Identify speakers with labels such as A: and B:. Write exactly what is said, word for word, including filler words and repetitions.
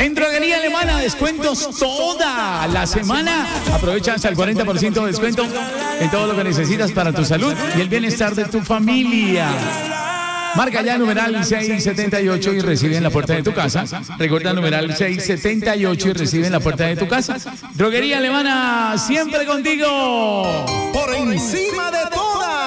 A: En Droguería Alemana, descuentos toda la semana. Aprovecha hasta el cuarenta por ciento de descuento en todo lo que necesitas para tu salud y el bienestar de tu familia. Marca ya numeral seiscientos setenta y ocho y recibe en la puerta de tu casa. Recuerda numeral seiscientos setenta y ocho y recibe en la puerta de tu casa. Droguería Alemana, siempre contigo.
B: Por encima de todo.